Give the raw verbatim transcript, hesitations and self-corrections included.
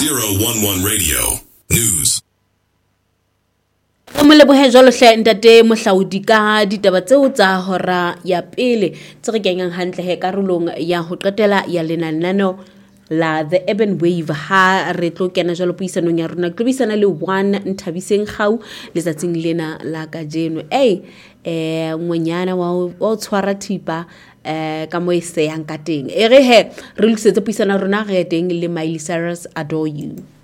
zero one one Radio News. Mo lebohe jalo hle ntate mohlaodi ka ditaba tseo tsa hora ya pele tse re kenyang hantle he karolong ya ho qetela ya lenanano la the urban wave ha re tlo kena jalo puisanong ya rona tlobisana le one Nthabiseng Kgau letsatsing lena la ka jeno ei eh ngonyana wa o tshwara thipa eh ka mo ise yang ka teng e re he re lokisetse puisana rona re teng le Miley Cyrus Adore You.